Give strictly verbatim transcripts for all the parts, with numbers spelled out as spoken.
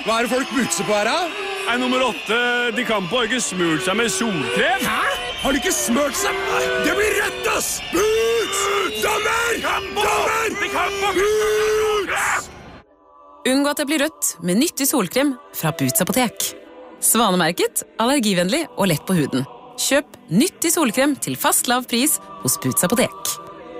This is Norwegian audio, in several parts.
Hva er det folk butser på her, da? Er nummer åtte, de Campo har ikke smurt seg med solkrem. Hæ? Har de ikke smurt seg? Det blir rett, ass! Boots! Dommer! Dommer! De Campo! Boots! Unngå at det blir rødt med nyttig solkrem fra Boots apotek. Svanemerket, allergivennlig og lett på huden. Kjøp nyttig solkrem til fast lav pris hos Boots apotek.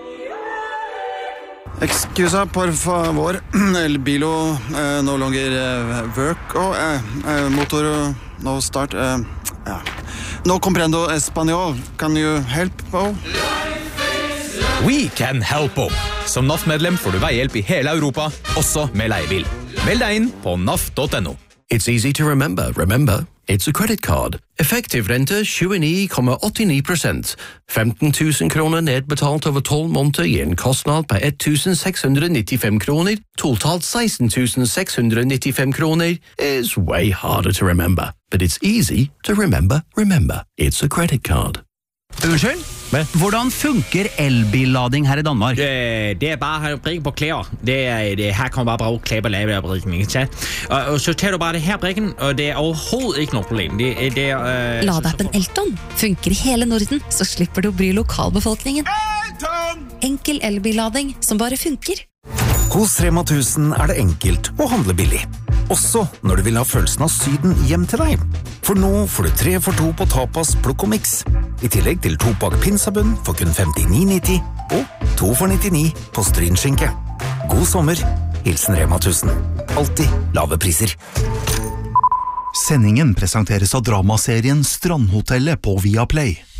Excusa, por favor. El bilo eh, no longer eh, work. Oh, eh, eh, motor no start. Eh, ja. No comprendo español. Can you help? Oh? We can help. Som N A F-medlem får du veihjelp i hele Europa, også med leiebil. Meld deg inn på N A F punktum no. It's easy to remember. Remember, it's a credit card. Effektiv rente tjueni komma åttini prosent. femten tusen kroner nedbetalt over tolv måneder gir en kostnad på ett tusen seks hundre nittifem kroner. Totalt seksten tusen seks hundre nittifem kroner is way harder to remember. But it's easy to remember. Remember, it's a credit card. Unnskyld? Hvad? Hvordan funker elbillading her i Danmark? Det, det er bare at brikke på klæder. Det er, det, her kan man bare bruge klæder og lave der brikken, ikke sant? Og, og så tager du bare det her brikken, og det er overhovedet ikke noe problem. Det, det er, øh, Ladeappen Elton funker i hele Norden, så slipper du å bry lokalbefolkningen. Elton! Enkel elbillading som bare funker. Hos Rema tusen er det enkelt å handle billig. Også når du vil ha følelsen av syden hjem til deg. For nå får du tre for to på tapas, plukk og mix. I tillegg til to pak pinsabunn for kun femtini nitti og to for nittini på strynskinke. God sommer, hilsen Rema tusen. Alltid lave priser. Sendingen presenteres av dramaserien Strandhotellet på Viaplay.